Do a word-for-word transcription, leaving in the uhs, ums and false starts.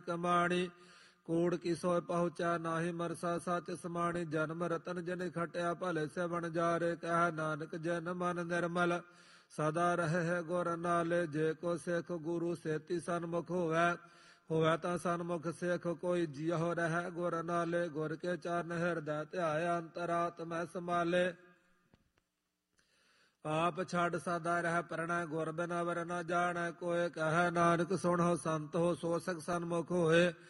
ਕਮਾਣੀ ਕੂੜ ਕੀ ਸੋਇ ਪਹੁੰਚਾ ਨਾਹੀ ਮਰਸਾ ਸਚ ਸਮਾਣੀ ਜਨਮ ਰਤਨ ਜਨ ਖਟਿਆ ਭਲੇ ਸੇ ਬਣ ਜਾਰੇ ਕਹਿ ਨਾਨਕ ਜਨ ਮਨ ਨਿਰਮਲ ਸਦਾ ਰਹੇ ਹੈ ਗੁਰ ਨਾਲੇ ਜੇ ਕੋ ਸਿੱਖ ਗੁਰੂ ਸੇਤੀ ਸਨਮੁਖ ਹੋਵੈ ਹੋਵੈ ਤਾਂ ਸਨਮੁਖ ਸਿੱਖ ਕੋਈ ਜਿਉ ਰਹਿ ਗੁਰ ਨਾਲੇ ਗੁਰ ਕੇ ਚਰਨ ਹਿਰਦੈ ਧਿਆਇ ਅੰਤਰਾਤਮੈ ਸਮਾਲੇ ਆਪ ਛੱਡ ਸਦਾ ਰਹਿ ਪਰਣੈ ਗੁਰ ਬਿਨ ਅਵਰ ਨ ਜਾਣੈ ਕੋਇ ਕਹੈ ਨਾਨਕ ਸੁਣੋ ਸੰਤ ਹੋ ਸੋ ਸਖ ਸਨਮੁਖ ਹੋਏ